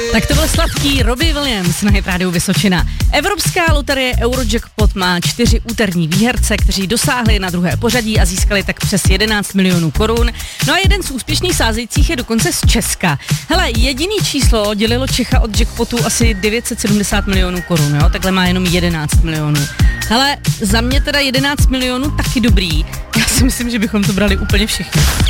Tak to byl sladký Robbie Williams na Hit Radio Vysočina. Evropská loterie Eurojackpot má 4 úterní výherce, kteří dosáhli na druhé pořadí a získali tak přes 11 milionů korun. No a jeden z úspěšných sázejících je dokonce z Česka. Hele, jediný číslo dělilo Čecha od jackpotu asi 970 milionů korun, jo? Takhle má jenom 11 milionů. Hele, za mě teda 11 milionů taky dobrý. Já si myslím, že bychom to brali úplně všichni.